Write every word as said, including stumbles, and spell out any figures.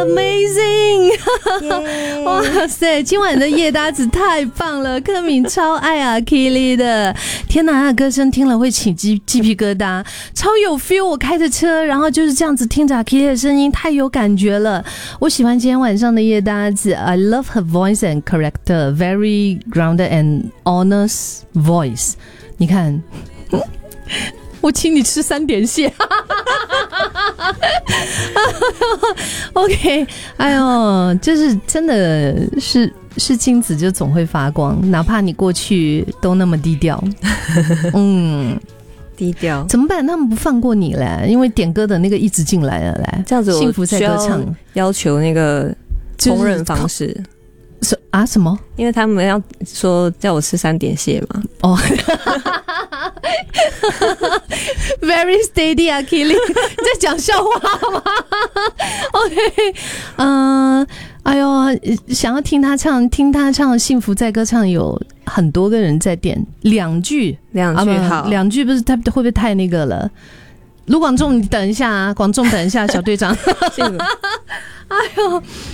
Amazing！ yeah. 哇塞，今晚的夜搭子太棒了，柯敏超爱啊 Kili 的，天哪，他的歌声听了会起鸡鸡皮疙瘩，超有 feel。我开着车，然后就是这样子听着 Kili 的声音，太有感觉了。我喜欢今天晚上的夜搭子 ，I love her voice and character, very grounded and honest voice。你看。我请你吃三点蟹OK， 哎呦，就是真的是是金子就总会发光，哪怕你过去都那么低调嗯， 低调怎么办？他们不放过你嘞，因为点歌的那个一直进来了，来这样子幸福在歌唱要求那个烹饪方式、 就是啊什么？ 因为他们要说叫我吃三点蟹嘛。哦 ，very steady 啊 ，Kili， 你在讲笑话吗 ？OK， 嗯、呃，哎呦，想要听他唱，听他唱《幸福在歌唱》，有很多个人在点两句， 两句好， 两句不是他会不会太那个了？卢广仲，你等一下啊，广仲等一下，小队长。哎呦。